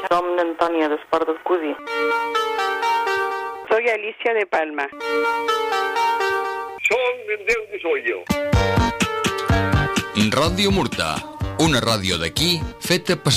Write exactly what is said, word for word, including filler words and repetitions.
Som Antònia d'Esport d'Alcúdia. Soy Alicia de Palma. Son Déu de Soyo. Ràdio Murta, una ràdio d'aquí feta per